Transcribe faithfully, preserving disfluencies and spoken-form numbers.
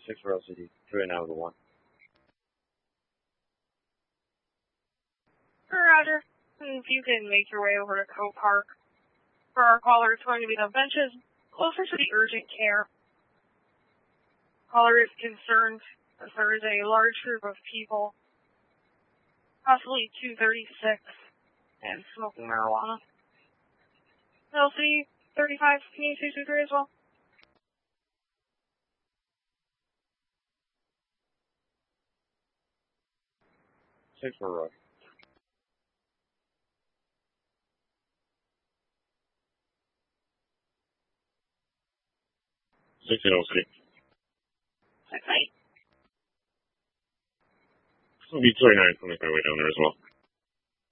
Six for L C D. Three now with a one. Roger. If you can make your way over to Co Park. For our caller, it's going to be the benches closer to the urgent care. Caller is concerned as there is a large group of people, possibly two thirty-six, and smoking marijuana. L C thirty-five, can you see three as well? Six for Roy. Six in L C. Six eight. It'll be twenty-nine twenty-five way down there as well.